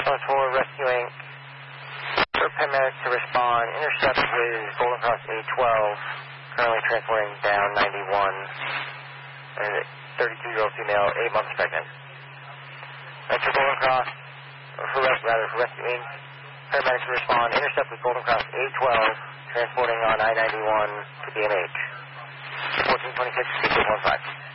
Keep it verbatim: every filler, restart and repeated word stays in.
Plus four, rescuing. For paramedics to respond. Intercept is Golden Cross A twelve. Currently transporting down ninety-one. And thirty-two-year-old female, eight months pregnant. That's for Golden Cross, or for res- rather for rescuing. Paramedics to respond. Intercept with Golden Cross A twelve, transporting on I ninety-one to B M H. fourteen twenty-six, two one five.